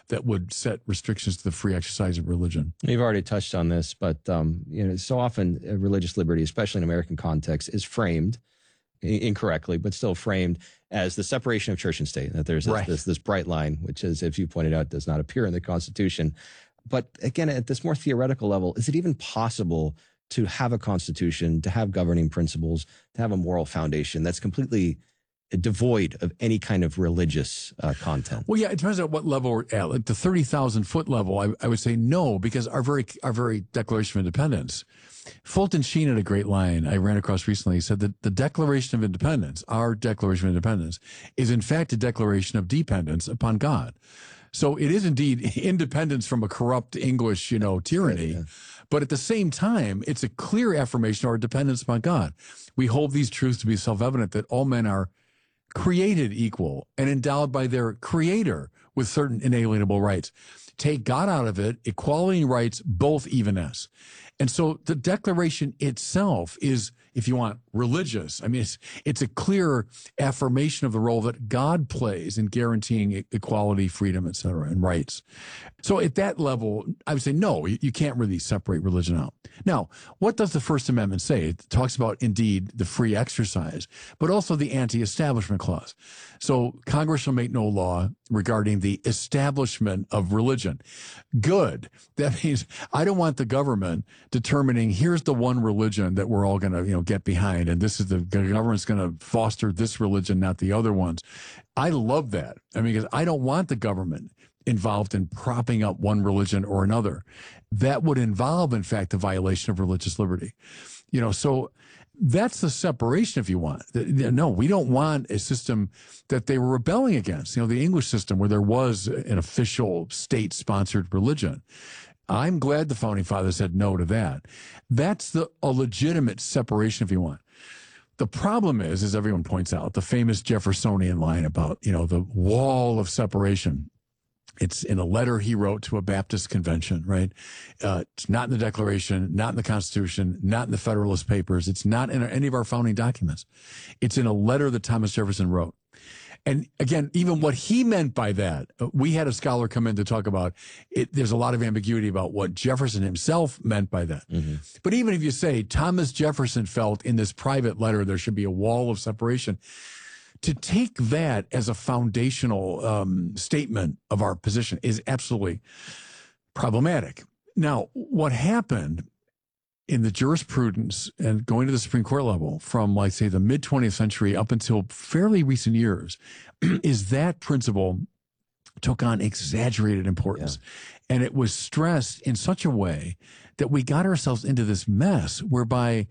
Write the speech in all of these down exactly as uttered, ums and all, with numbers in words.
that would set restrictions to the free exercise of religion. You've already touched on this, but um, you know, so often uh, religious liberty, especially in American context, is framed incorrectly, but still framed as the separation of church and state. That there's this, right. this, this bright line, which is, if you pointed out, does not appear in the Constitution. But again, at this more theoretical level, is it even possible to have a constitution, to have governing principles, to have a moral foundation that's completely devoid of any kind of religious uh, content? Well, yeah, it depends on what level we're at. Like the thirty thousand foot level, I, I would say no, because our very our very Declaration of Independence. Fulton Sheen had a great line I ran across recently. He said that the Declaration of Independence, our Declaration of Independence, is in fact a declaration of dependence upon God. So it is indeed independence from a corrupt English, you know, tyranny. Yeah, yeah. But at the same time, it's a clear affirmation of our dependence upon God. We hold these truths to be self-evident, that all men are created equal and endowed by their creator with certain inalienable rights. Take God out of it, equality and rights both even as. And so the Declaration itself is, if you want, religious. I mean, it's it's a clear affirmation of the role that God plays in guaranteeing equality, freedom, et cetera, and rights. So at that level, I would say, no, you can't really separate religion out. Now, what does the First Amendment say? It talks about, indeed, the free exercise, but also the anti-establishment clause. So Congress shall make no law regarding the establishment of religion. Good. That means I don't want the government determining, here's the one religion that we're all going to, you know, get behind, and this is the, the government's going to foster this religion, not the other ones. I love that. I mean, because I don't want the government involved in propping up one religion or another. That would involve, in fact, the violation of religious liberty. You know, so that's the separation, if you want. No, we don't want a system that they were rebelling against. You know, the English system where there was an official state-sponsored religion. I'm glad the Founding Fathers said no to that. That's the a legitimate separation, if you want. The problem is, as everyone points out, the famous Jeffersonian line about, you know, the wall of separation. It's in a letter he wrote to a Baptist convention, right? Uh, it's not in the Declaration, not in the Constitution, not in the Federalist Papers. It's not in any of our founding documents. It's in a letter that Thomas Jefferson wrote. And again, even what he meant by that, we had a scholar come in to talk about it. There's a lot of ambiguity about what Jefferson himself meant by that. Mm-hmm. But even if you say Thomas Jefferson felt in this private letter there should be a wall of separation, to take that as a foundational um, statement of our position is absolutely problematic. Now, what happened in the jurisprudence and going to the Supreme Court level from, like, say, the mid twentieth century up until fairly recent years is that principle took on exaggerated importance. Yeah. And it was stressed in such a way that we got ourselves into this mess whereby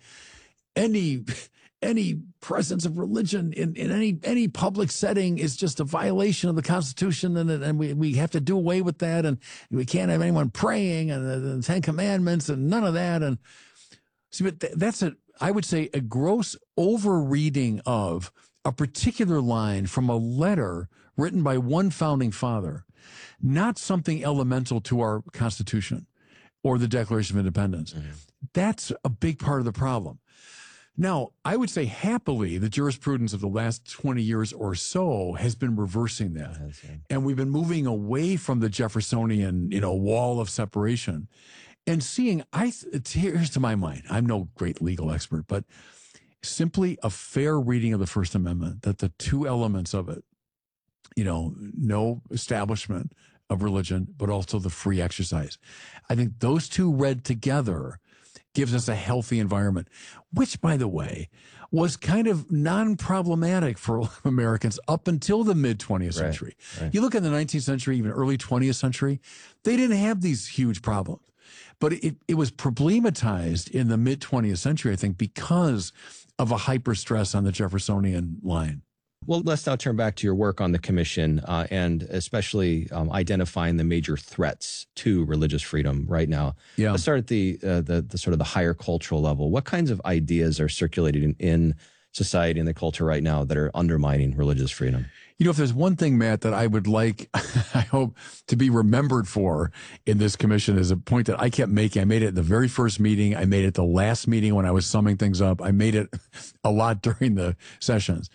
any any presence of religion in, in any any public setting is just a violation of the Constitution, and and we, we have to do away with that, and we can't have anyone praying, and the, the Ten Commandments, and none of that. And see, but th- that's a I would say a gross overreading of a particular line from a letter written by one founding father, not something elemental to our Constitution or the Declaration of Independence. Mm-hmm. That's a big part of the problem. Now, I would say happily, the jurisprudence of the last twenty years or so has been reversing that. And we've been moving away from the Jeffersonian, you know, wall of separation and seeing, I, here's to my mind, I'm no great legal expert, but simply a fair reading of the First Amendment, that the two elements of it, you know, no establishment of religion, but also the free exercise. I think those two read together gives us a healthy environment, which, by the way, was kind of non-problematic for a lot of Americans up until the mid twentieth century. Right, right. You look at the nineteenth century, even early twentieth century, they didn't have these huge problems. But it, it was problematized in the mid twentieth century, I think, because of a hyper stress on the Jeffersonian line. Well, let's now turn back to your work on the commission uh, and especially um, identifying the major threats to religious freedom right now. Yeah. Let's start at the, uh, the the sort of the higher cultural level. What kinds of ideas are circulating in, in society and the culture right now that are undermining religious freedom? You know, if there's one thing, Matt, that I would like, I hope, to be remembered for in this commission is a point that I kept making. I made it at the very first meeting. I made it at the last meeting when I was summing things up. I made it a lot during the sessions.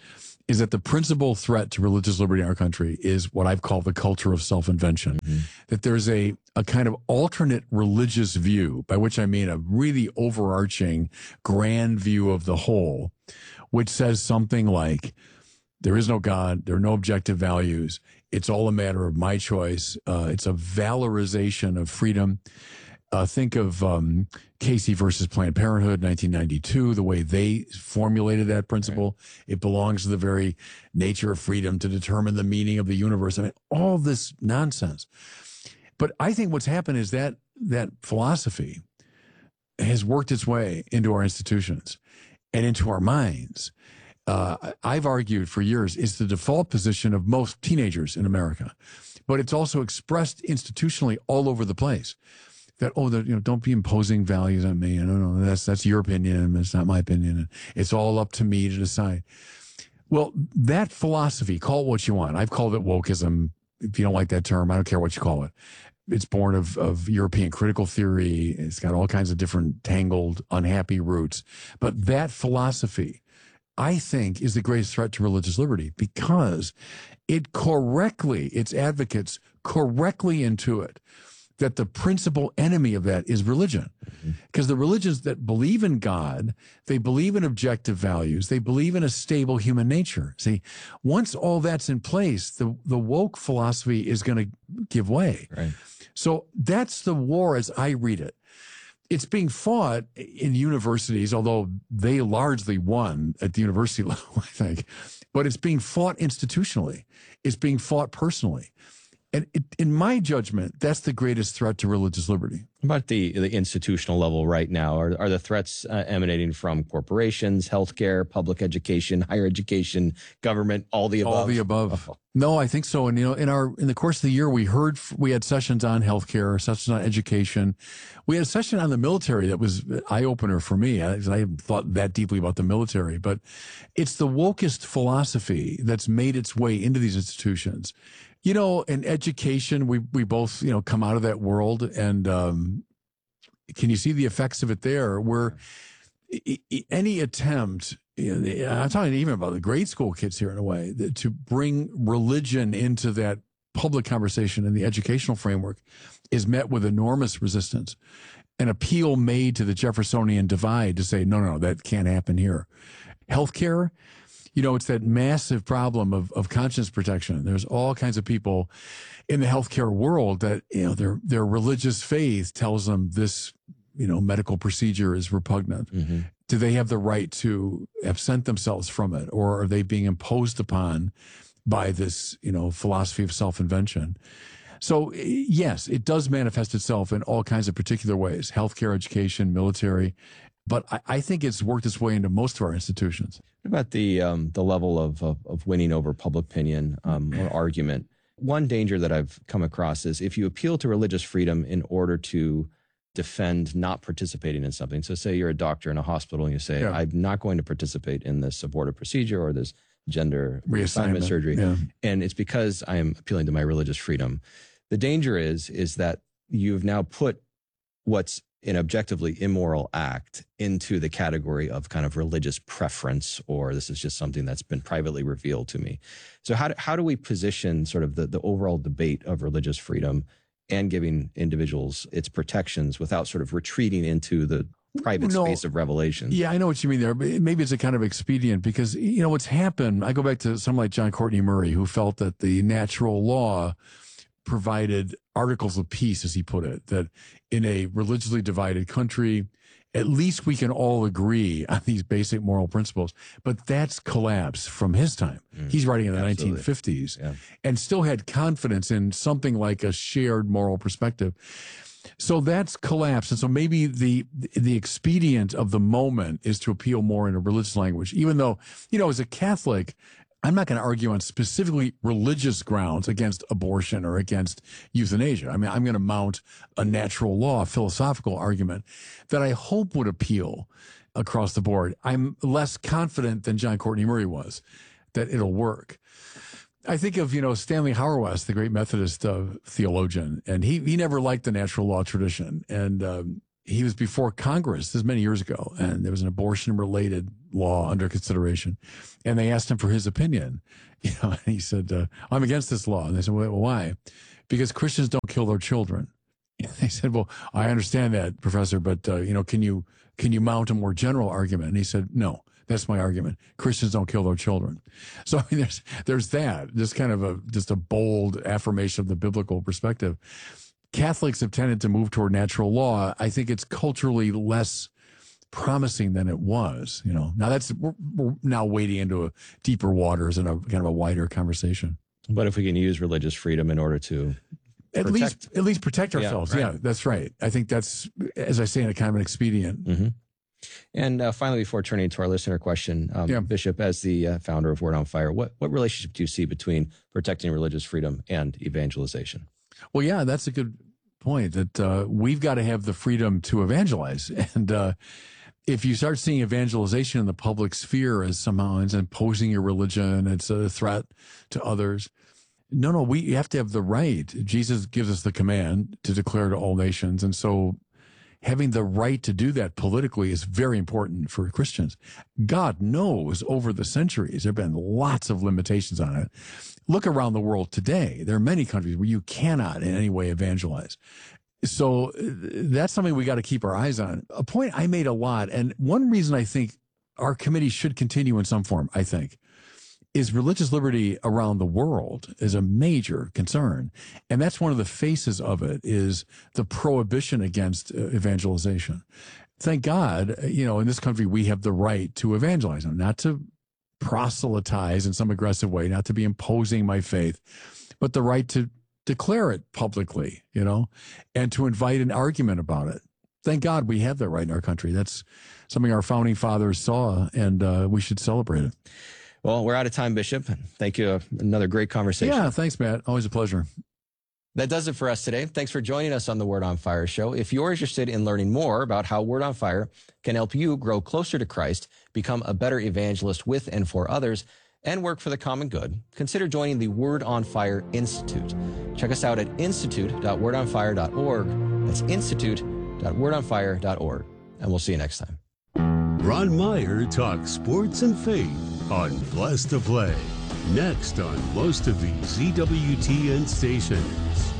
is that the principal threat to religious liberty in our country is what I've called the culture of self-invention. Mm-hmm. That there's a, a kind of alternate religious view, by which I mean a really overarching grand view of the whole, which says something like, there is no God, there are no objective values, it's all a matter of my choice, uh, it's a valorization of freedom. Uh, think of um, Casey versus Planned Parenthood, nineteen ninety-two, the way they formulated that principle. Right. It belongs to the very nature of freedom to determine the meaning of the universe. I mean, all this nonsense. But I think what's happened is that that philosophy has worked its way into our institutions and into our minds. Uh, I've argued for years it's the default position of most teenagers in America, but it's also expressed institutionally all over the place. That, oh, that, you know, don't be imposing values on me. No, no, that's that's your opinion. It's not my opinion. It's all up to me to decide. Well, that philosophy, call it what you want. I've called it wokeism. If you don't like that term, I don't care what you call it. It's born of, of European critical theory. It's got all kinds of different tangled, unhappy roots. But that philosophy, I think, is the greatest threat to religious liberty because it correctly, its advocates correctly intuit that the principal enemy of that is religion. Because mm-hmm. the religions that believe in God, they believe in objective values, they believe in a stable human nature. See, once all that's in place, the, the woke philosophy is going to give way. Right. So that's the war as I read it. It's being fought in universities, although they largely won at the university level, I think. But it's being fought institutionally. It's being fought personally. And it, in my judgment, that's the greatest threat to religious liberty. About the, the institutional level right now, are, are the threats uh, emanating from corporations, healthcare, public education, higher education, government, all the above? All the above. Oh. No, I think so. And, you know, in our in the course of the year, we heard, we had sessions on healthcare, sessions on education. We had a session on the military that was an eye-opener for me. I, I haven't thought that deeply about the military, but it's the wokest philosophy that's made its way into these institutions. You know, in education, we we both, you know, come out of that world, and um, can you see the effects of it there? Where any attempt, you know, I'm talking even about the grade school kids here in a way, that to bring religion into that public conversation in the educational framework is met with enormous resistance. An appeal made to the Jeffersonian divide to say, no, no, no, that can't happen here. Healthcare. You know, it's that massive problem of, of conscience protection. There's all kinds of people in the healthcare world that, you know, their their religious faith tells them this, you know, medical procedure is repugnant. Mm-hmm. Do they have the right to absent themselves from it? Or are they being imposed upon by this, you know, philosophy of self-invention? So, yes, it does manifest itself in all kinds of particular ways, healthcare, education, military. But I, I think it's worked its way into most of our institutions. What about the um, the level of, of of winning over public opinion um, or argument? One danger that I've come across is if you appeal to religious freedom in order to defend not participating in something. So say you're a doctor in a hospital and you say, yeah. I'm not going to participate in this abortive procedure or this gender reassignment surgery. Yeah. And it's because I am appealing to my religious freedom. The danger is, is that you've now put what's an objectively immoral act into the category of kind of religious preference, or this is just something that's been privately revealed to me. So how do, how do we position sort of the, the overall debate of religious freedom and giving individuals its protections without sort of retreating into the private no, space of revelation? Yeah, I know what you mean there. But maybe it's a kind of expedient because, you know, what's happened, I go back to someone like John Courtney Murray, who felt that the natural law provided articles of peace, as he put it, that in a religiously divided country, at least we can all agree on these basic moral principles. But that's collapsed from his time. Mm, He's writing in the absolutely. nineteen fifties yeah. and still had confidence in something like a shared moral perspective. So that's collapsed. And so maybe the the expedient of the moment is to appeal more in a religious language, even though, you know, as a Catholic, I'm not going to argue on specifically religious grounds against abortion or against euthanasia. I mean, I'm going to mount a natural law, philosophical argument that I hope would appeal across the board. I'm less confident than John Courtney Murray was that it'll work. I think of, you know, Stanley Hauerwas, the great Methodist uh, theologian, and he, he never liked the natural law tradition. And um, he was before Congress, this is many years ago, and there was an abortion-related law under consideration, and they asked him for his opinion. You know, and he said, uh, "I'm against this law." And they said, "Well, why?" Because Christians don't kill their children. And they said, "Well, I understand that, Professor, but uh, you know, can you can you mount a more general argument?" And he said, "No, that's my argument. Christians don't kill their children." So I mean, there's there's that, just kind of a just a bold affirmation of the biblical perspective. Catholics have tended to move toward natural law. I think it's culturally less promising than it was. You know, now that's we're, we're now wading into a deeper waters and a kind of a wider conversation. But if we can use religious freedom in order to at protect, least at least protect ourselves, yeah, right. yeah, that's right. I think that's, as I say, in a kind of an expedient. Mm-hmm. And uh, finally, before turning to our listener question, um, yeah. Bishop, as the uh, founder of Word on Fire, what what relationship do you see between protecting religious freedom and evangelization? Well, yeah, that's a good point. That uh, we've got to have the freedom to evangelize, and uh, if you start seeing evangelization in the public sphere as somehow it's imposing your religion, it's a threat to others. No, no, we have to have the right. Jesus gives us the command to declare to all nations, and so having the right to do that politically is very important for Christians. God knows over the centuries there have been lots of limitations on it. Look around the world today. There are many countries where you cannot in any way evangelize. So that's something we got to keep our eyes on. A point I made a lot, and one reason I think our committee should continue in some form, I think, is religious liberty around the world is a major concern. And that's one of the faces of it is the prohibition against evangelization. Thank God, you know, in this country, we have the right to evangelize, not to proselytize in some aggressive way, not to be imposing my faith, but the right to declare it publicly, you know, and to invite an argument about it. Thank God we have that right in our country. That's something our founding fathers saw, and uh, we should celebrate it. Well, we're out of time, Bishop. Thank you. Another great conversation. Yeah, thanks, Matt. Always a pleasure. That does it for us today. Thanks for joining us on the Word on Fire show. If you're interested in learning more about how Word on Fire can help you grow closer to Christ, become a better evangelist with and for others, and work for the common good, consider joining the Word on Fire Institute. Check us out at institute dot word on fire dot org. That's institute dot word on fire dot org. And we'll see you next time. Ron Meyer talks sports and faith on Blessed to Play. Next on most of the Z W T N stations.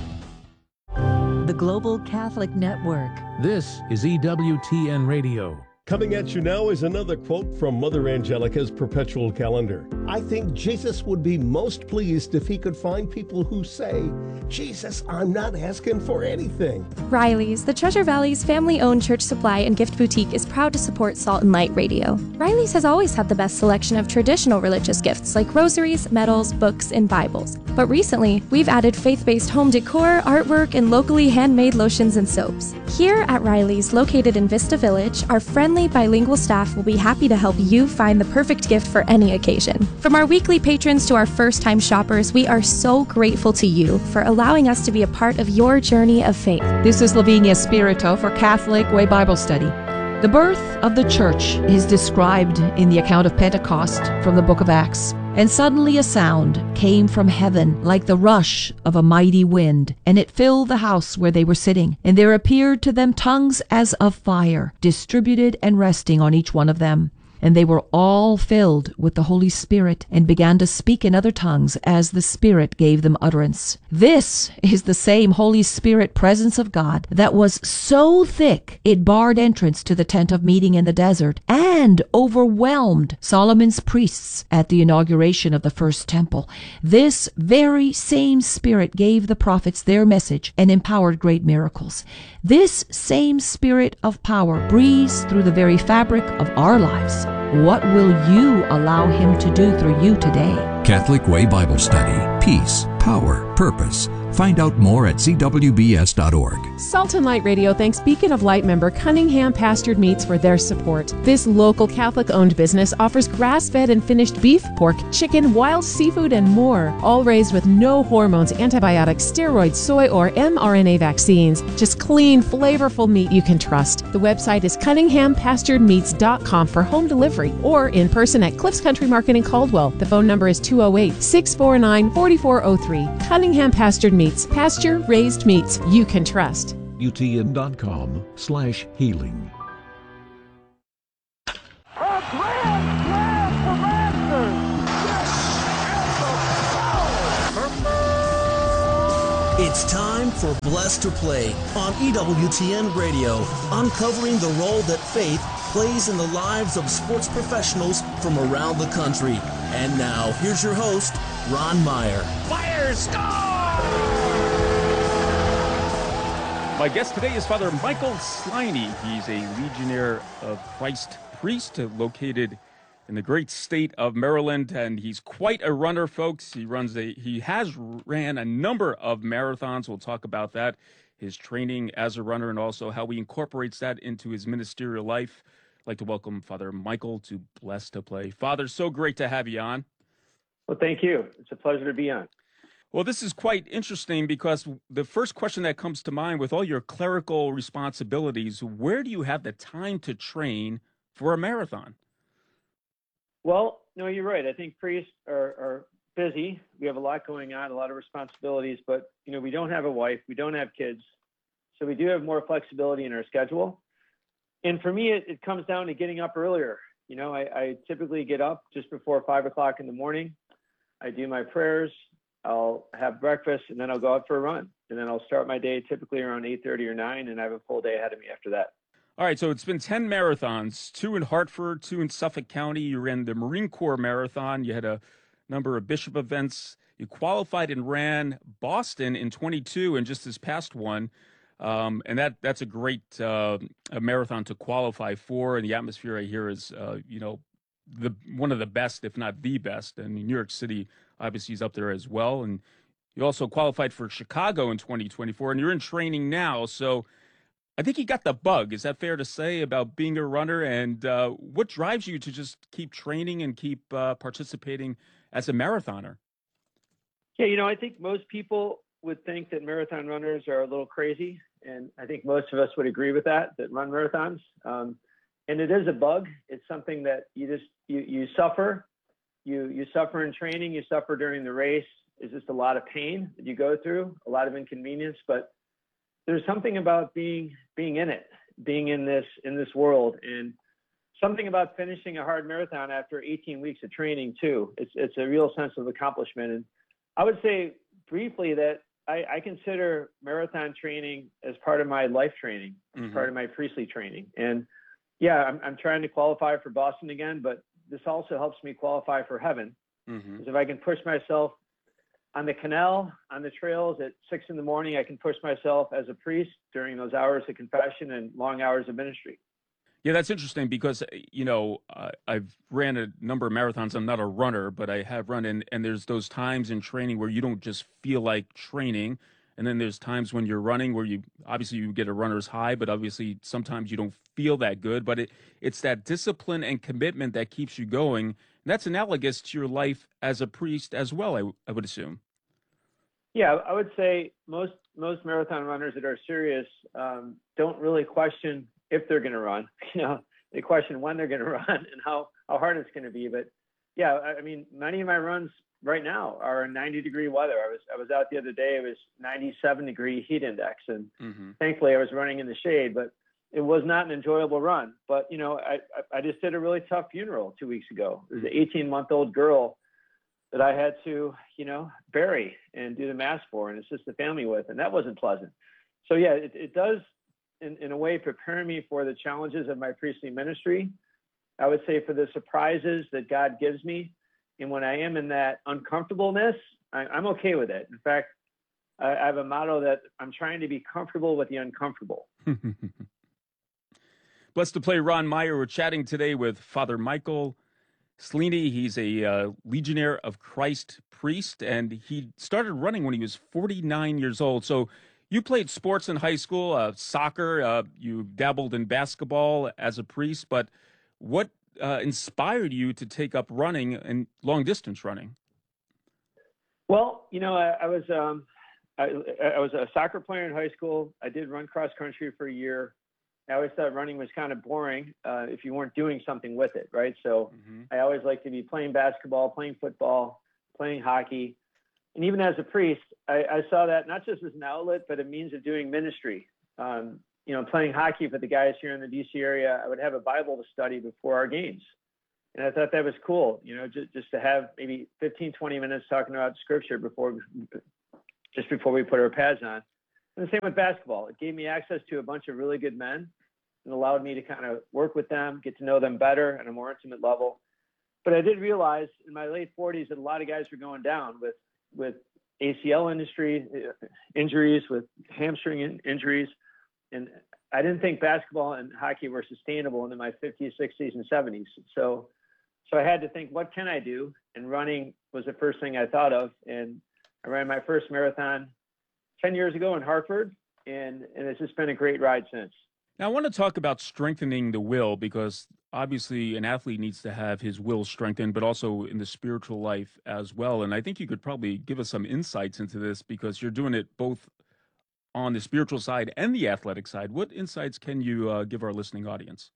The Global Catholic Network. This is E W T N Radio. Coming at you now is another quote from Mother Angelica's perpetual calendar. I think Jesus would be most pleased if he could find people who say, Jesus, I'm not asking for anything. Riley's, the Treasure Valley's family-owned church supply and gift boutique, is proud to support Salt and Light Radio. Riley's has always had the best selection of traditional religious gifts like rosaries, medals, books, and Bibles. But recently, we've added faith-based home decor, artwork, and locally handmade lotions and soaps. Here at Riley's, located in Vista Village, our friendly bilingual staff will be happy to help you find the perfect gift for any occasion. From our weekly patrons to our first-time shoppers, we are so grateful to you for allowing us to be a part of your journey of faith. This is Lavinia Spirito for Catholic Way Bible Study. The birth of the church is described in the account of Pentecost from the book of Acts. And suddenly a sound came from heaven like the rush of a mighty wind, and it filled the house where they were sitting. And there appeared to them tongues as of fire, distributed and resting on each one of them. And they were all filled with the Holy Spirit and began to speak in other tongues as the Spirit gave them utterance. This is the same Holy Spirit presence of God that was so thick it barred entrance to the tent of meeting in the desert and overwhelmed Solomon's priests at the inauguration of the first temple. This very same Spirit gave the prophets their message and empowered great miracles. This same Spirit of power breathes through the very fabric of our lives. What will you allow him to do through you today? Catholic Way Bible Study. Peace, power, purpose. Find out more at c w b s dot org. Salt and Light Radio thanks Beacon of Light member Cunningham Pastured Meats for their support. This local Catholic-owned business offers grass-fed and finished beef, pork, chicken, wild seafood, and more, all raised with no hormones, antibiotics, steroids, soy, or mRNA vaccines. Just clean, flavorful meat you can trust. The website is cunningham pastured meats dot com for home delivery or in person at Cliffs Country Market in Caldwell. The phone number is two oh eight, six four nine, four four oh three. Cunningham Pastured Meats. Pasture-raised meats you can trust. U T N dot com slash healing. A grand It's time for Blessed to Play on E W T N Radio, uncovering the role that faith plays in the lives of sports professionals from around the country. And now, here's your host, Ron Meyer. Fire, score! My guest today is Father Michael Sliney. He's a Legionnaire of Christ priest located in the great state of Maryland, and he's quite a runner, folks. He runs a he has ran a number of marathons. We'll talk about that, his training as a runner, and also how he incorporates that into his ministerial life. I'd like to welcome Father Michael to Blessed to Play. Father, so great to have you on. Well, thank you. It's a pleasure to be on. Well, this is quite interesting because the first question that comes to mind with all your clerical responsibilities, where do you have the time to train for a marathon? Well, no, you're right. I think priests are, are busy. We have a lot going on, a lot of responsibilities, but, you know, we don't have a wife, we don't have kids. So we do have more flexibility in our schedule. And for me, it, it comes down to getting up earlier. You know, I, I typically get up just before five o'clock in the morning. I do my prayers, I'll have breakfast, and then I'll go out for a run. And then I'll start my day typically around eight thirty or nine, and I have a full day ahead of me after that. All right, so it's been ten marathons, two in Hartford, two in Suffolk County. You ran the Marine Corps Marathon. You had a number of bishop events. You qualified and ran Boston in twenty-two and just this past one. Um, and that that's a great uh, a marathon to qualify for. And the atmosphere I hear is, uh, you know, the one of the best, if not the best. And New York City obviously is up there as well. And you also qualified for Chicago in twenty twenty-four, and you're in training now. So I think you got the bug. Is that fair to say about being a runner? And uh, what drives you to just keep training and keep uh, participating as a marathoner? Yeah, you know, I think most people would think that marathon runners are a little crazy. And I think most of us would agree with that, that run marathons. Um, and it is a bug. It's something that you just, you, you suffer. You, you suffer in training. You suffer during the race. It's just a lot of pain that you go through, a lot of inconvenience. But there's something about being being in it, being in this in this world, and something about finishing a hard marathon after eighteen weeks of training too. It's it's a real sense of accomplishment. And I would say briefly that I, I consider marathon training as part of my life training, as mm-hmm. part of my priestly training. And yeah, I'm I'm trying to qualify for Boston again, but this also helps me qualify for heaven. Mm-hmm. Because if I can push myself on the canal, on the trails at six in the morning, I can push myself as a priest during those hours of confession and long hours of ministry. Yeah, that's interesting because, you know, uh, I've ran a number of marathons. I'm not a runner, but I have run in, and there's those times in training where you don't just feel like training. And then there's times when you're running where you obviously you get a runner's high, but obviously sometimes you don't feel that good. But it, it's that discipline and commitment that keeps you going. And that's analogous to your life as a priest as well, I, I would assume. Yeah, I would say most most marathon runners that are serious um, don't really question if they're going to run. You know, they question when they're going to run and how, how hard it's going to be. But yeah, I mean, many of my runs right now are in ninety degree weather. I was I was out the other day. It was ninety-seven degree heat index, and mm-hmm. thankfully I was running in the shade. But it was not an enjoyable run. But you know, I I just did a really tough funeral two weeks ago. It was an eighteen month old girl that I had to, you know, bury and do the mass for and assist the family with, and that wasn't pleasant. So yeah, it, it does, in, in a way, prepare me for the challenges of my priestly ministry. I would say for the surprises that God gives me, and when I am in that uncomfortableness, I, I'm okay with it. In fact, I, I have a motto that I'm trying to be comfortable with the uncomfortable. Blessed to Play, Ron Meyer. We're chatting today with Father Michael Sliney. He's a uh, Legionnaire of Christ priest, and he started running when he was forty-nine years old. So you played sports in high school, uh, soccer, uh, you dabbled in basketball as a priest, but what uh, inspired you to take up running and long-distance running? Well, you know, I, I was um, I, I was a soccer player in high school. I did run cross-country for a year. I always thought running was kind of boring uh, if you weren't doing something with it, right? So mm-hmm. I always liked to be playing basketball, playing football, playing hockey. And even as a priest, I, I saw that not just as an outlet, but a means of doing ministry. Um, you know, playing hockey for the guys here in the D C area, I would have a Bible to study before our games. And I thought that was cool, you know, just, just to have maybe fifteen, twenty minutes talking about scripture before just before we put our pads on. And the same with basketball. It gave me access to a bunch of really good men and allowed me to kind of work with them, get to know them better at a more intimate level. But I did realize in my late forties that a lot of guys were going down with, with A C L industry injuries, with hamstring in, injuries. And I didn't think basketball and hockey were sustainable into my fifties, sixties, and seventies. So, so I had to think, what can I do? And running was the first thing I thought of. And I ran my first marathon ten years ago in Hartford, and, and it's just been a great ride since. Now, I want to talk about strengthening the will, because obviously an athlete needs to have his will strengthened, but also in the spiritual life as well. And I think you could probably give us some insights into this, because you're doing it both on the spiritual side and the athletic side. What insights can you uh, give our listening audience?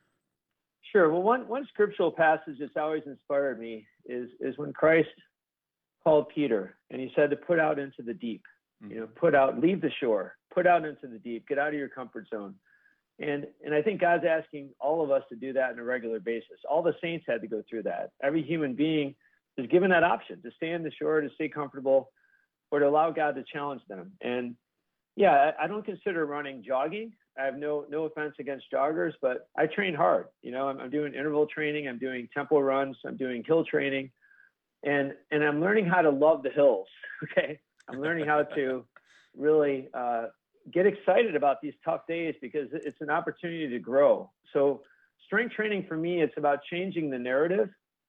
Sure. Well, one, one scriptural passage that's always inspired me is, is when Christ called Peter and he said to put out into the deep, mm-hmm. you know, put out, leave the shore, put out into the deep, get out of your comfort zone. And, and I think God's asking all of us to do that on a regular basis. All the saints had to go through that. Every human being is given that option to stay on the shore, to stay comfortable, or to allow God to challenge them. And yeah, I, I don't consider running jogging. I have no no offense against joggers, but I train hard. You know, I'm, I'm doing interval training, I'm doing tempo runs, I'm doing hill training, and and I'm learning how to love the hills. Okay, I'm learning how to really uh, get excited about these tough days, because it's an opportunity to grow. So strength training for me, it's about changing the narrative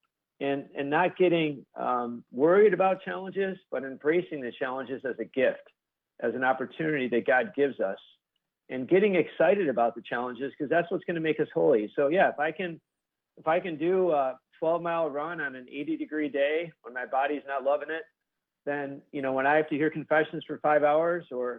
and and not getting um, worried about challenges, but embracing the challenges as a gift, as an opportunity that God gives us, and getting excited about the challenges, because that's what's going to make us holy. So yeah, if I can, if I can do a twelve mile run on an eighty degree day when my body's not loving it, then, you know, when I have to hear confessions for five hours or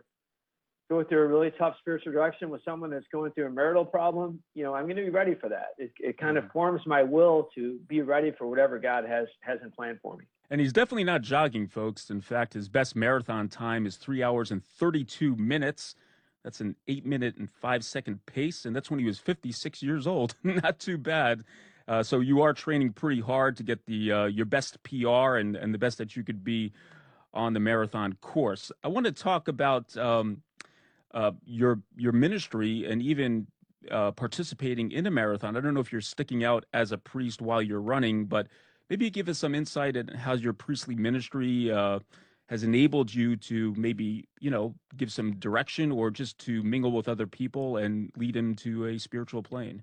go through a really tough spiritual direction with someone that's going through a marital problem, you know, I'm going to be ready for that. It, it kind of forms my will to be ready for whatever God has, has in plan for me. And he's definitely not jogging, folks. In fact, his best marathon time is three hours and thirty-two minutes. That's an eight minute and five second pace. And that's when he was fifty-six years old. Not too bad. Uh, so you are training pretty hard to get the uh, your best P R and, and the best that you could be on the marathon course. I want to talk about um, uh, your your ministry and even uh, participating in a marathon. I don't know if you're sticking out as a priest while you're running, but maybe you give us some insight on how your priestly ministry uh, has enabled you to maybe, you know, give some direction or just to mingle with other people and lead them to a spiritual plane.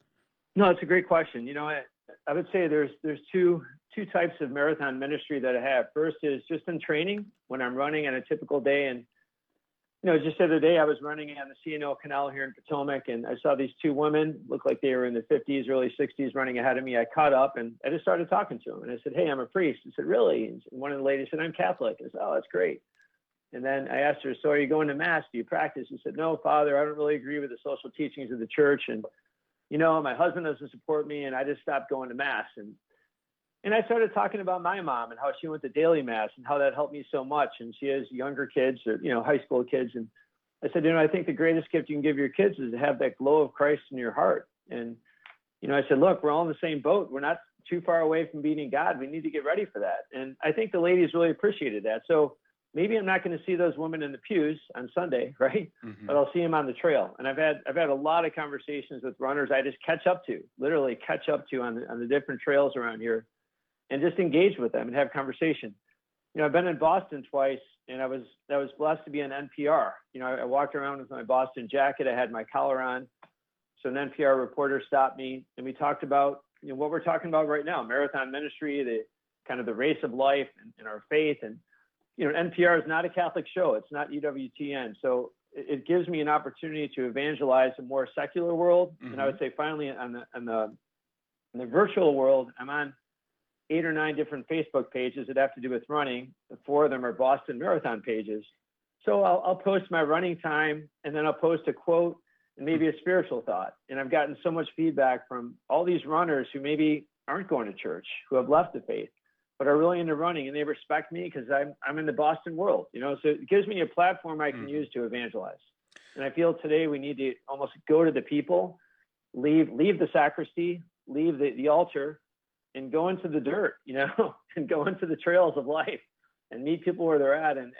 No, it's a great question. You know, I, I would say there's there's two two types of marathon ministry that I have. First is just in training when I'm running on a typical day. And, you know, just the other day I was running on the C N O Canal here in Potomac, and I saw these two women, looked like they were in their fifties, early sixties, running ahead of me. I caught up and I just started talking to them. And I said, "Hey, I'm a priest." I said, "Really?" And one of the ladies said, "I'm Catholic." I said, "Oh, that's great." And then I asked her, "So are you going to mass? Do you practice?" She said, "No, Father, I don't really agree with the social teachings of the church. And, you know, my husband doesn't support me, and I just stopped going to mass." And And I started talking about my mom and how she went to daily mass and how that helped me so much. And she has younger kids, or, you know, high school kids. And I said, you know, I think the greatest gift you can give your kids is to have that glow of Christ in your heart. And, you know, I said, look, we're all in the same boat. We're not too far away from beating God. We need to get ready for that. And I think the ladies really appreciated that. So maybe I'm not going to see those women in the pews on Sunday, right? Mm-hmm. But I'll see them on the trail. And I've had I've had a lot of conversations with runners I just catch up to, literally catch up to on the, on the different trails around here, and just engage with them and have conversation. You know, I've been in Boston twice, and I was I was blessed to be on N P R. You know, I, I walked around with my Boston jacket. I had my collar on. So an N P R reporter stopped me, and we talked about, you know, what we're talking about right now, marathon ministry, the kind of the race of life and, and our faith. And, you know, N P R is not a Catholic show. It's not E W T N. So it, it gives me an opportunity to evangelize a more secular world. Mm-hmm. And I would say finally on the, on the, in the virtual world, I'm on eight or nine different Facebook pages that have to do with running. The four of them are Boston Marathon pages. So I'll, I'll post my running time, and then I'll post a quote and maybe a spiritual thought. And I've gotten so much feedback from all these runners who maybe aren't going to church, who have left the faith, but are really into running, and they respect me because I'm, I'm in the Boston world, you know, so it gives me a platform I can mm. use to evangelize. And I feel today we need to almost go to the people, leave, leave the sacristy, leave the, the altar, and go into the dirt, you know, and go into the trails of life and meet people where they're at, and, and,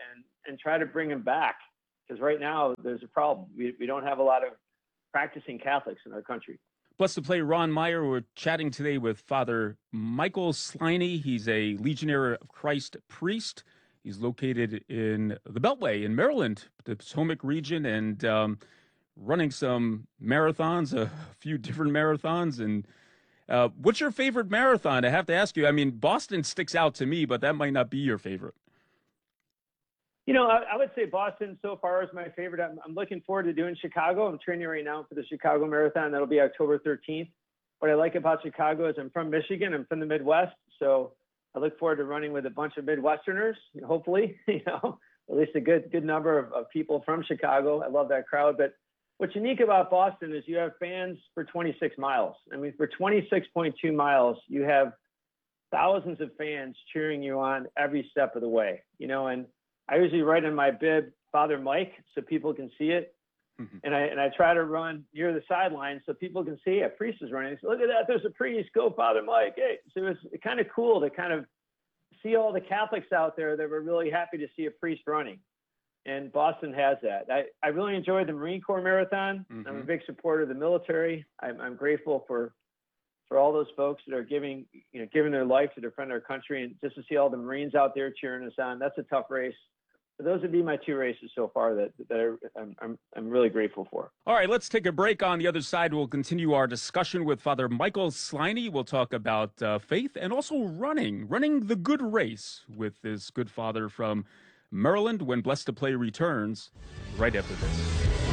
and try to bring them back. Because right now there's a problem. We, we don't have a lot of practicing Catholics in our country. Blessed to Play Ron Meyer. We're chatting today with Father Michael Sliney. He's a Legionnaire of Christ priest. He's located in the Beltway in Maryland, the Potomac region, and um, running some marathons, a few different marathons. And uh, what's your favorite marathon? I have to ask you. I mean, Boston sticks out to me, but that might not be your favorite. You know, I, I would say Boston so far is my favorite. I'm, I'm looking forward to doing Chicago. I'm training right now for the Chicago Marathon. That'll be October thirteenth. What I like about Chicago is I'm from Michigan. I'm from the Midwest. So I look forward to running with a bunch of Midwesterners, hopefully, you know, at least a good good number of, of people from Chicago. I love that crowd. But what's unique about Boston is you have fans for twenty-six miles. I mean, for twenty-six point two miles, you have thousands of fans cheering you on every step of the way, you know, and I usually write in my bib, Father Mike, so people can see it. Mm-hmm. And I and I try to run near the sideline so people can see a priest is running. So look at that, there's a priest, go Father Mike. Hey, so it's kind of cool to kind of see all the Catholics out there that were really happy to see a priest running. And Boston has that. I, I really enjoyed the Marine Corps Marathon. Mm-hmm. I'm a big supporter of the military. I'm, I'm grateful for for all those folks that are giving, you know, giving their life to defend our country, and just to see all the Marines out there cheering us on. That's a tough race. But those would be my two races so far that, that I'm, I'm, I'm really grateful for. All right, let's take a break. On the other side, we'll continue our discussion with Father Michael Sliney. We'll talk about uh, faith and also running, running the good race with this good father from Maryland when Blessed to Play returns right after this.